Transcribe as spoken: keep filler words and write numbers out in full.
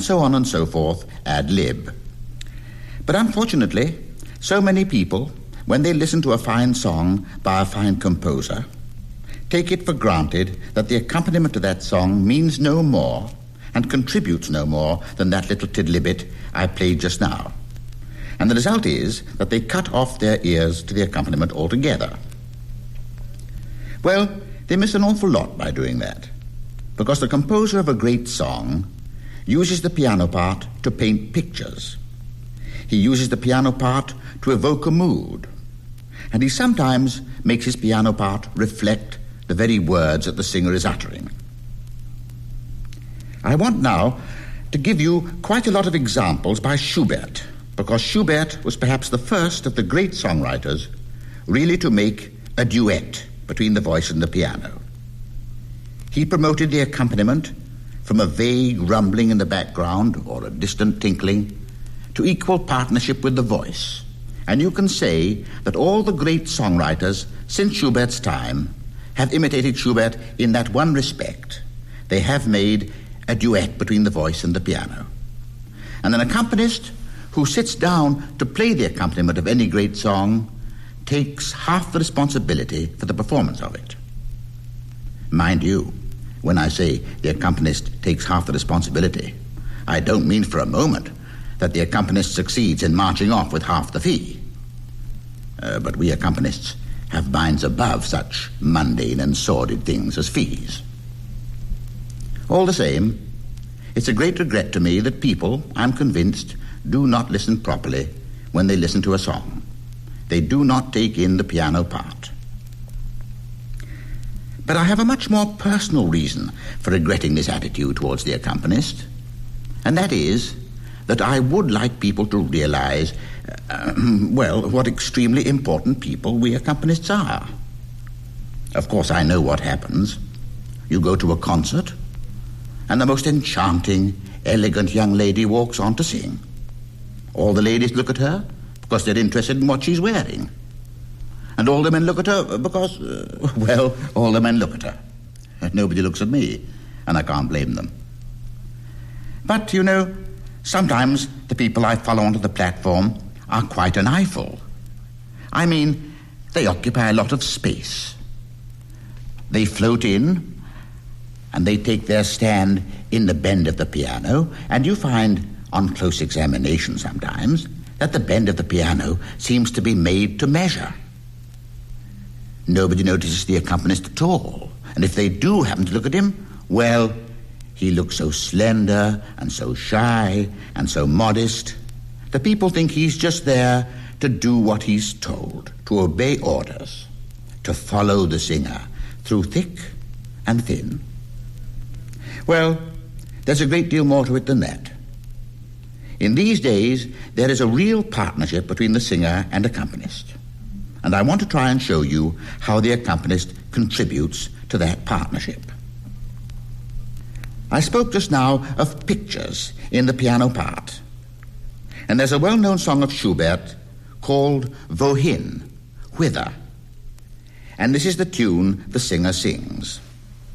and so on and so forth, ad lib. But unfortunately, so many people, when they listen to a fine song by a fine composer, take it for granted that the accompaniment to that song means no more and contributes no more than that little tiddly-bit I played just now. And the result is that they cut off their ears to the accompaniment altogether. Well, they miss an awful lot by doing that, because the composer of a great song uses the piano part to paint pictures. He uses the piano part to evoke a mood, and he sometimes makes his piano part reflect the very words that the singer is uttering. I want now to give you quite a lot of examples by Schubert, because Schubert was perhaps the first of the great songwriters really to make a duet between the voice and the piano. He promoted the accompaniment from a vague rumbling in the background or a distant tinkling to equal partnership with the voice. And you can say that all the great songwriters since Schubert's time have imitated Schubert in that one respect. They have made a duet between the voice and the piano. And an accompanist who sits down to play the accompaniment of any great song takes half the responsibility for the performance of it. Mind you, when I say the accompanist takes half the responsibility, I don't mean for a moment that the accompanist succeeds in marching off with half the fee. Uh, but we accompanists have minds above such mundane and sordid things as fees. All the same, it's a great regret to me that people, I'm convinced, do not listen properly when they listen to a song. They do not take in the piano part. But I have a much more personal reason for regretting this attitude towards the accompanist, and that is that I would like people to realize, uh, well, what extremely important people we accompanists are. Of course, I know what happens. You go to a concert, and the most enchanting, elegant young lady walks on to sing. All the ladies look at her because they're interested in what she's wearing. And all the men look at her because, uh, well, all the men look at her. Nobody looks at me, and I can't blame them. But, you know, sometimes the people I follow onto the platform are quite an eyeful. I mean, they occupy a lot of space. They float in, and they take their stand in the bend of the piano, and you find, on close examination sometimes, that the bend of the piano seems to be made to measure. Nobody notices the accompanist at all, and if they do happen to look at him, well, he looks so slender and so shy and so modest that people think he's just there to do what he's told, to obey orders, to follow the singer through thick and thin. Well, there's a great deal more to it than that. In these days, there is a real partnership between the singer and accompanist, and I want to try and show you how the accompanist contributes to that partnership. I spoke just now of pictures in the piano part, and there's a well-known song of Schubert called Wohin, Whither, and this is the tune the singer sings.